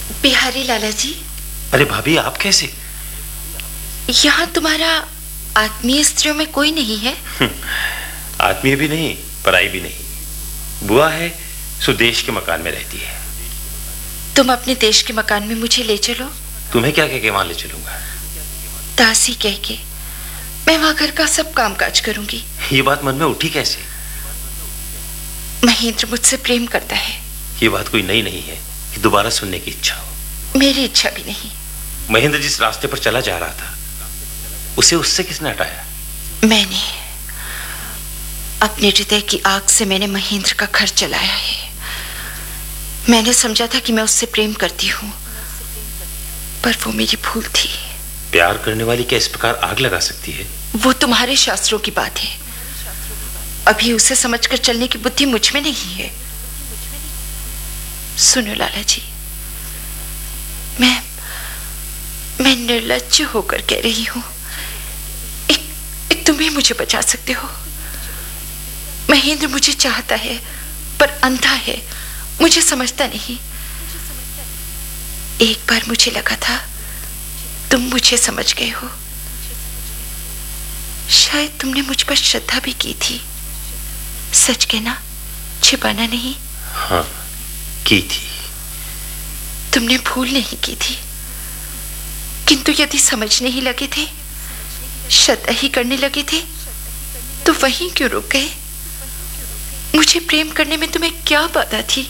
बिहारी लाला जी। अरे भाभी, आप कैसे? यहाँ तुम्हारा आत्मीय स्त्रियों में कोई नहीं है? आत्मीय भी नहीं, पराई भी नहीं। बुआ है, सुदेश के मकान में रहती है। तुम अपने देश के मकान में मुझे ले चलो। तुम्हें क्या कह के वहां ले चलूंगा? दासी कह के। मैं वहां घर का सब काम काज करूंगी। ये बात मन में उठी कैसे? महेंद्र मुझसे प्रेम करता है। ये बात कोई नई नहीं है कि दोबारा सुनने की इच्छा हो। मेरी इच्छा भी नहीं। महेंद्र जिस रास्ते पर चला जा रहा था, उसे उससे किसने हटाया? मैंने। अपने हृदय की आग से मैंने महेंद्र का घर जलाया है। मैंने समझा था कि मैं उससे प्रेम करती हूँ, पर वो मेरी भूल थी। प्यार करने वाली क्या इस प्रकार आग लगा सकती है? वो तुम्हारे शास्त्रों की बात है। अभी उसे समझकर चलने की बुद्धि मुझ में नहीं है। सुनो लाला जी, मैं निर्लज्ज होकर कह रही हूं, एक तुम ही मुझे बचा सकते हो। महेंद्र मुझे चाहता है, पर अंधा है, मुझे समझता नहीं। एक बार मुझे लगा था तुम मुझे समझ गए हो। शायद तुमने मुझ पर श्रद्धा भी की थी। सच कहना, छिपाना नहीं। हाँ, की थी। तुमने भूल नहीं की थी, किंतु यदि समझने ही लगे थे, श्रद्धा ही करने लगे थे, तो वहीं क्यों रुक गए? मुझे प्रेम करने में तुम्हें क्या बाधा थी?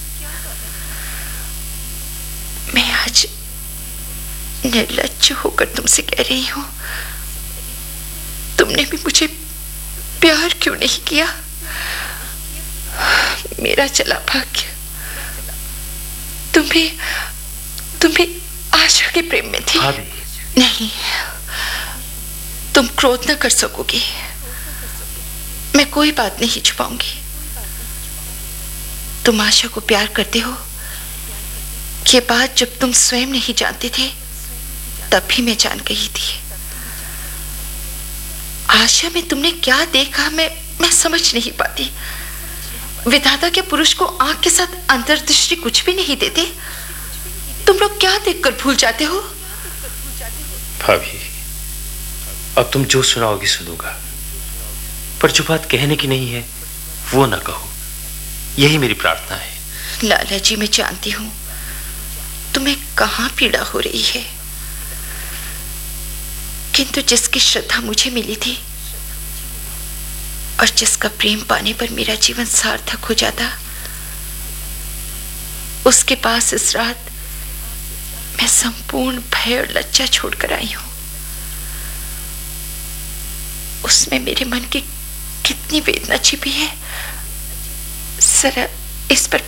मैं आज निर्लज्ज होकर तुमसे कह रही हूं, तुमने भी मुझे प्यार क्यों नहीं किया? मेरा चला भाग्य। तुम भी आशा के प्रेम में थी। नहीं, तुम क्रोध न कर सकोगे। मैं कोई बात नहीं छुपाऊंगी। तुम आशा को प्यार करते हो, ये बात जब तुम स्वयं नहीं जानते थे, तब भी मैं जान गई थी। आशा में तुमने क्या देखा, मैं समझ नहीं पाती। विधाता के पुरुष को आंख के साथ अंतर्दृष्टि कुछ भी नहीं देते। तुम लोग क्या देखकर भूल जाते हो? भाभी, अब तुम जो सुनाओगी सुनूंगा, पर जो बात कहने की नहीं है वो ना कहो, यही मेरी प्रार्थना है। लाला जी, मैं जानती हूं तुम्हें कहां पीड़ा हो रही है, किंतु जिसकी श्रद्धा मुझे मिली थी और जिसका प्रेम पाने पर मेरा जीवन सार्थक हो जाता, उसके पास इस रात मैं संपूर्ण भय और लज्जा छोड़कर आई हूं। उसमें मेरे मन की कितनी वेदना छिपी है, जरा इस पर